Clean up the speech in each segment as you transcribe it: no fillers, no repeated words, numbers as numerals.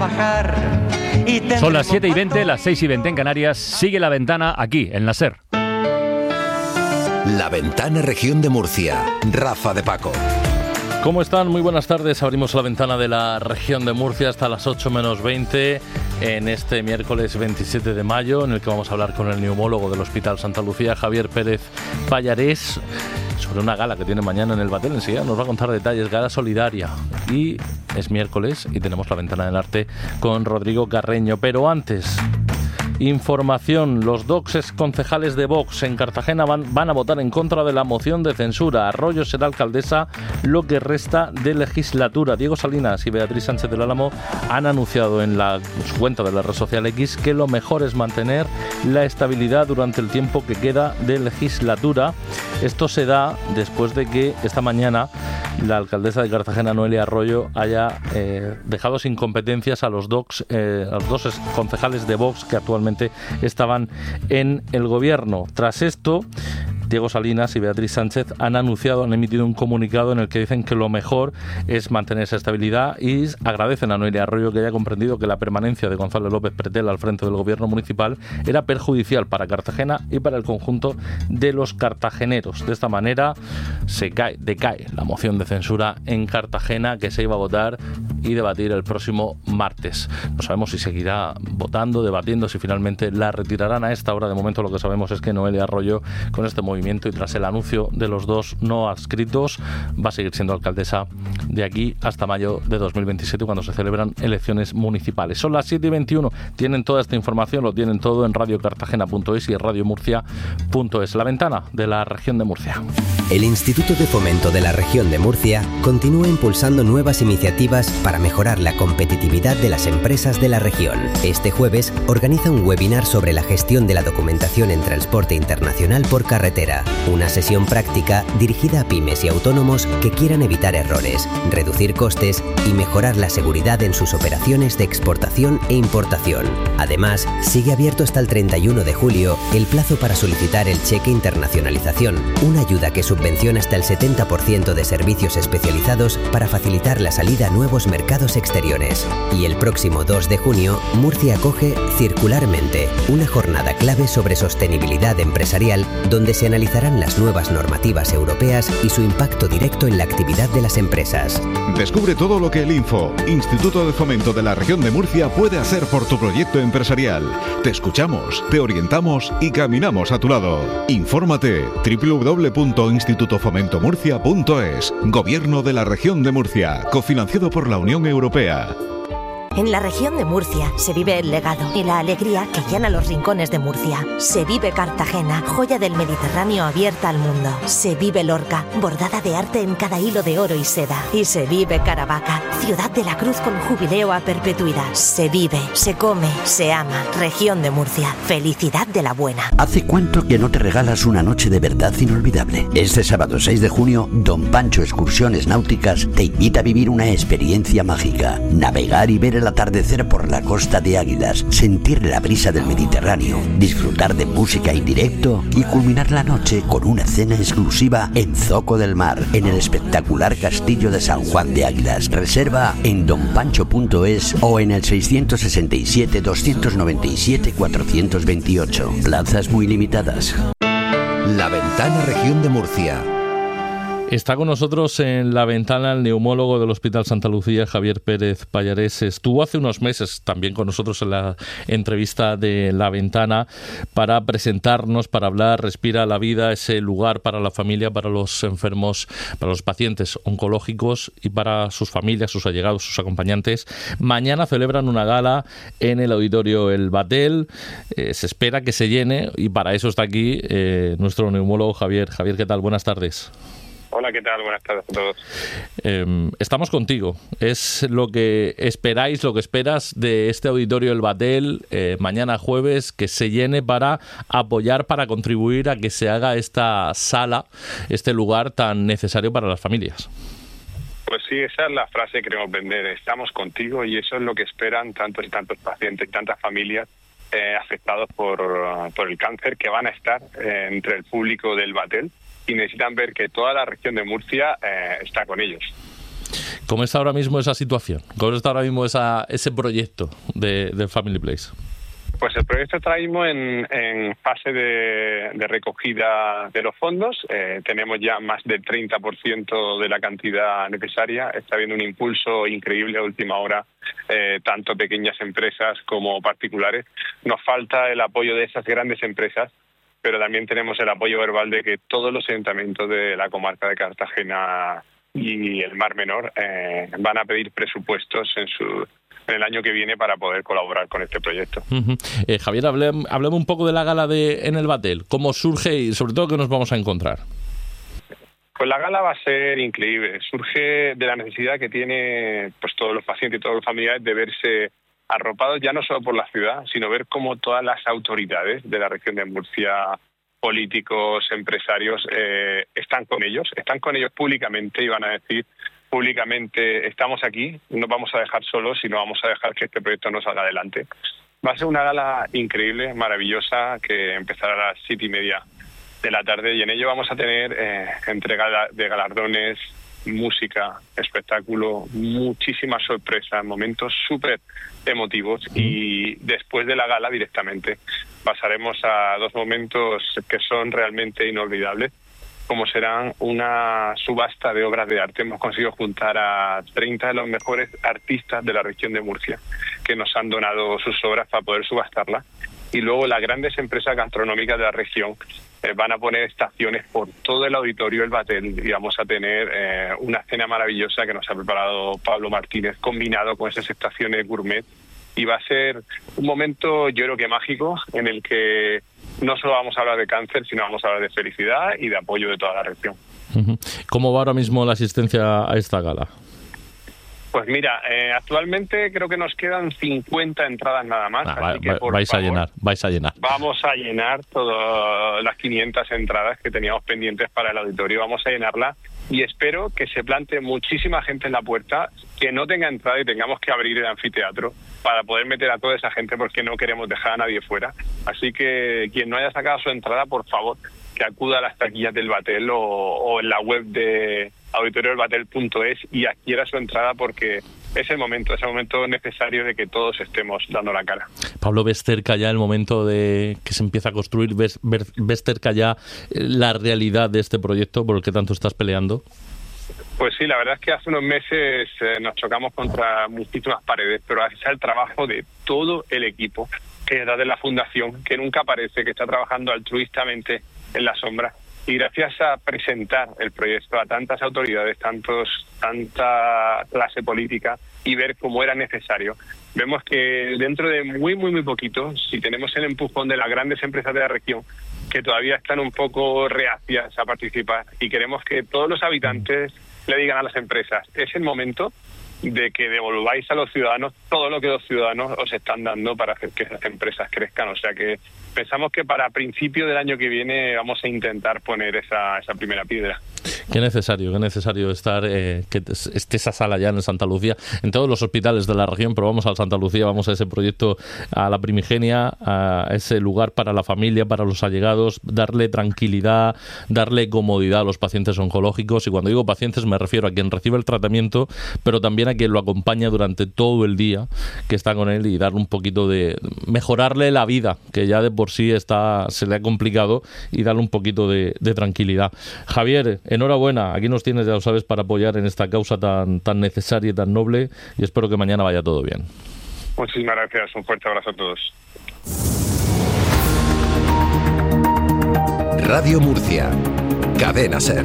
trabajar. Son las 7:20, las 6:20 en Canarias. Sigue La Ventana aquí, en la SER. La Ventana, Región de Murcia. Rafa de Paco. ¿Cómo están? Muy buenas tardes. Abrimos la ventana de la región de Murcia hasta las 8 menos 20 en este miércoles 27 de mayo, en el que vamos a hablar con el neumólogo del Hospital Santa Lucía, Javier Pérez Pallarés, sobre una gala que tiene mañana en el Batel. Enseguida nos va a contar detalles, gala solidaria. Y es miércoles y tenemos la ventana del arte con Rodrigo Carreño. Pero antes, información. Los dos exconcejales de Vox en Cartagena van a votar en contra de la moción de censura. Arroyo será alcaldesa lo que resta de legislatura. Diego Salinas y Beatriz Sánchez del Álamo han anunciado en su cuenta de la red social X que lo mejor es mantener la estabilidad durante el tiempo que queda de legislatura. Esto se da después de que esta mañana la alcaldesa de Cartagena, Noelia Arroyo, haya dejado sin competencias a los dos concejales de Vox que actualmente estaban en el gobierno. Tras esto, Diego Salinas y Beatriz Sánchez han emitido un comunicado en el que dicen que lo mejor es mantener esa estabilidad y agradecen a Noelia Arroyo que haya comprendido que la permanencia de Gonzalo López Pretel al frente del gobierno municipal era perjudicial para Cartagena y para el conjunto de los cartageneros. De esta manera decae la moción de censura en Cartagena, que se iba a votar y debatir el próximo martes. No sabemos si seguirá votando, debatiendo, si finalmente la retirarán. A esta hora, de momento, lo que sabemos es que Noelia Arroyo, con este movimiento y tras el anuncio de los dos no adscritos, va a seguir siendo alcaldesa de aquí hasta mayo de 2027, cuando se celebran elecciones municipales. Son las 7:21. Tienen toda esta información, lo tienen todo en radiocartagena.es y en radiomurcia.es. La ventana de la región de Murcia. El Instituto de Fomento de la Región de Murcia continúa impulsando nuevas iniciativas para mejorar la competitividad de las empresas de la región. Este jueves organiza un webinar sobre la gestión de la documentación en transporte internacional por carretera. Una sesión práctica dirigida a pymes y autónomos que quieran evitar errores, reducir costes y mejorar la seguridad en sus operaciones de exportación e importación. Además, sigue abierto hasta el 31 de julio el plazo para solicitar el cheque internacionalización, una ayuda que subvenciona hasta el 70% de servicios especializados para facilitar la salida a nuevos mercados exteriores. Y el próximo 2 de junio, Murcia acoge Circularmente, una jornada clave sobre sostenibilidad empresarial donde se analizarán las nuevas normativas europeas y su impacto directo en la actividad de las empresas. Descubre todo lo que el Instituto de Fomento de la Región de Murcia puede hacer por tu proyecto empresarial. Te escuchamos, te orientamos y caminamos a tu lado. Infórmate www.institutofomentomurcia.es. Gobierno de la Región de Murcia, cofinanciado por la Unión Europea. En la región de Murcia se vive el legado y la alegría que llena los rincones de Murcia. Se vive Cartagena, joya del Mediterráneo abierta al mundo. Se vive Lorca, bordada de arte en cada hilo de oro y seda. Y se vive Caravaca, ciudad de la cruz con jubileo a perpetuidad. Se vive, se come, se ama. Región de Murcia, felicidad de la buena. ¿Hace cuánto que no te regalas una noche de verdad inolvidable? Este sábado 6 de junio, Don Pancho Excursiones Náuticas te invita a vivir una experiencia mágica. Navegar y ver el atardecer por la costa de Águilas, sentir la brisa del Mediterráneo, disfrutar de música en directo y culminar la noche con una cena exclusiva en Zoco del Mar, en el espectacular castillo de San Juan de Águilas. Reserva en donpancho.es o en el 667-297-428. Plazas muy limitadas. La Ventana, Región de Murcia. Está con nosotros en la ventana el neumólogo del Hospital Santa Lucía, Javier Pérez Pallarés. Estuvo hace unos meses también con nosotros en la entrevista de La Ventana para presentarnos, para hablar Respira la Vida, ese lugar para la familia, para los enfermos, para los pacientes oncológicos y para sus familias, sus allegados, sus acompañantes. Mañana celebran una gala en el auditorio El Batel. Se espera que se llene y para eso está aquí nuestro neumólogo Javier. Javier, ¿qué tal? Buenas tardes. Hola, ¿qué tal? Buenas tardes a todos. Estamos contigo. ¿Es lo que esperáis, lo que esperas de este auditorio El Batel mañana jueves, que se llene para apoyar, para contribuir a que se haga esta sala, este lugar tan necesario para las familias? Pues sí, esa es la frase que queremos vender. Estamos contigo, y eso es lo que esperan tantos y tantos pacientes y tantas familias afectados por el cáncer, que van a estar entre el público del Batel y necesitan ver que toda la región de Murcia está con ellos. ¿Cómo está ahora mismo esa situación? ¿Cómo está ahora mismo ese proyecto de Family Place? Pues el proyecto está ahora mismo en fase de recogida de los fondos. Tenemos ya más del 30% de la cantidad necesaria. Está habiendo un impulso increíble a última hora, tanto pequeñas empresas como particulares. Nos falta el apoyo de esas grandes empresas, pero también tenemos el apoyo verbal de que todos los ayuntamientos de la comarca de Cartagena y el Mar Menor van a pedir presupuestos en el año que viene para poder colaborar con este proyecto. Javier, hablemos un poco de la gala en el Batel. ¿Cómo surge y sobre todo qué nos vamos a encontrar? Pues la gala va a ser increíble. Surge de la necesidad que tiene pues todos los pacientes y todos los familiares de verse arropados ya no solo por la ciudad, sino ver cómo todas las autoridades de la región de Murcia, políticos, empresarios, están con ellos públicamente y van a decir públicamente: estamos aquí, no vamos a dejar solos y no vamos a dejar que este proyecto no salga adelante. Va a ser una gala increíble, maravillosa, que empezará a las 7:30 de la tarde y en ello vamos a tener entrega de galardones, música, espectáculo, muchísimas sorpresas, momentos súper emotivos, y después de la gala directamente pasaremos a dos momentos que son realmente inolvidables, como serán una subasta de obras de arte. Hemos conseguido juntar a 30 de los mejores artistas de la región de Murcia que nos han donado sus obras para poder subastarlas. Y luego las grandes empresas gastronómicas de la región van a poner estaciones por todo el auditorio del Batel y vamos a tener una cena maravillosa que nos ha preparado Pablo Martínez, combinado con esas estaciones gourmet. Y va a ser un momento, yo creo que mágico, en el que no solo vamos a hablar de cáncer, sino vamos a hablar de felicidad y de apoyo de toda la región. ¿Cómo va ahora mismo la asistencia a esta gala? Pues mira, actualmente creo que nos quedan 50 entradas nada más. Así que, vais a llenar. Vamos a llenar todas las 500 entradas que teníamos pendientes para el auditorio. Vamos a llenarla y espero que se plante muchísima gente en la puerta, que no tenga entrada y tengamos que abrir el anfiteatro para poder meter a toda esa gente, porque no queremos dejar a nadie fuera. Así que quien no haya sacado su entrada, por favor, que acuda a las taquillas del Batel o en la web de auditoriodelbatel.es y adquiera su entrada, porque es el momento necesario de que todos estemos dando la cara. Pablo, ¿ves cerca ya el momento de que se empieza a construir? ¿Ves cerca ya la realidad de este proyecto por el que tanto estás peleando? Pues sí, la verdad es que hace unos meses nos chocamos contra muchísimas paredes, pero gracias al trabajo de todo el equipo que está de la Fundación, que nunca aparece, que está trabajando altruistamente en la sombra, y gracias a presentar el proyecto a tantas autoridades, tanta clase política, y ver cómo era necesario, vemos que dentro de muy poquito, si tenemos el empujón de las grandes empresas de la región, que todavía están un poco reacias a participar, y queremos que todos los habitantes le digan a las empresas: es el momento de que devolváis a los ciudadanos todo lo que los ciudadanos os están dando para hacer que esas empresas crezcan. O sea que pensamos que para principio del año que viene vamos a intentar poner esa primera piedra. Qué necesario estar, que esté esa sala ya en Santa Lucía, en todos los hospitales de la región, pero vamos al Santa Lucía, vamos a ese proyecto, a la primigenia, a ese lugar para la familia, para los allegados, darle tranquilidad, darle comodidad a los pacientes oncológicos, y cuando digo pacientes me refiero a quien recibe el tratamiento, pero también a quien lo acompaña durante todo el día, que está con él, y darle un poquito de... mejorarle la vida, que ya de por sí se le ha complicado, y darle un poquito de tranquilidad. Javier, enhorabuena, aquí nos tienes, ya lo sabes, para apoyar en esta causa tan necesaria y tan noble, y espero que mañana vaya todo bien. Muchísimas gracias, un fuerte abrazo a todos. Radio Murcia, Cadena SER.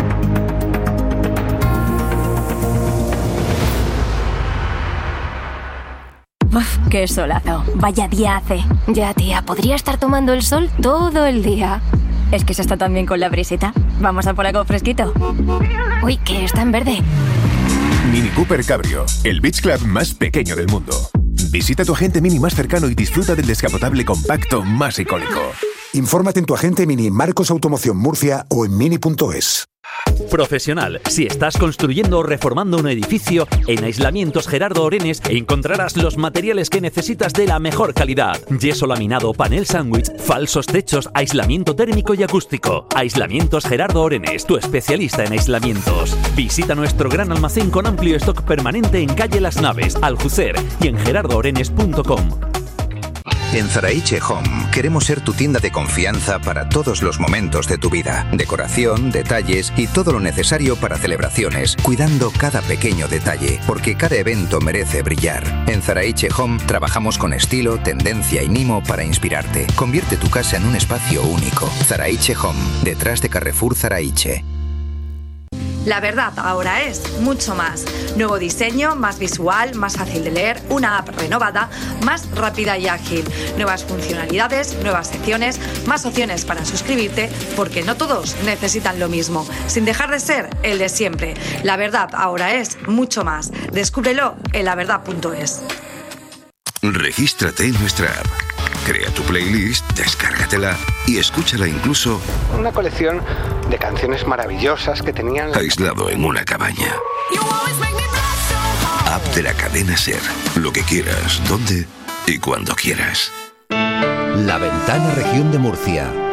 Uf, qué solazo. Vaya día hace. Ya, tía, podría estar tomando el sol todo el día. Es que se está tan bien con la brisita. Vamos a por algo fresquito. Uy, que está en verde. Mini Cooper Cabrio, el beach club más pequeño del mundo. Visita tu agente Mini más cercano y disfruta del descapotable compacto más icónico. Infórmate en tu agente Mini Marcos Automoción Murcia o en mini.es. profesional. Si estás construyendo o reformando un edificio, en Aislamientos Gerardo Orenes encontrarás los materiales que necesitas de la mejor calidad. Yeso laminado, panel sándwich, falsos techos, aislamiento térmico y acústico. Aislamientos Gerardo Orenes, tu especialista en aislamientos. Visita nuestro gran almacén con amplio stock permanente en calle Las Naves, Aljucer y en gerardoorenes.com. En Zaraiche Home queremos ser tu tienda de confianza para todos los momentos de tu vida. Decoración, detalles y todo lo necesario para celebraciones, cuidando cada pequeño detalle, porque cada evento merece brillar. En Zaraiche Home trabajamos con estilo, tendencia y mimo para inspirarte. Convierte tu casa en un espacio único. Zaraiche Home, detrás de Carrefour Zaraiche. La verdad ahora es mucho más. Nuevo diseño, más visual, más fácil de leer, una app renovada, más rápida y ágil. Nuevas funcionalidades, nuevas secciones, más opciones para suscribirte, porque no todos necesitan lo mismo, sin dejar de ser el de siempre. La verdad ahora es mucho más. Descúbrelo en laverdad.es. Regístrate en nuestra app. Crea tu playlist, descárgatela y escúchala incluso una colección de canciones maravillosas que tenían aislado en una cabaña. App de la cadena SER. Lo que quieras, donde y cuando quieras. La Ventana Región de Murcia.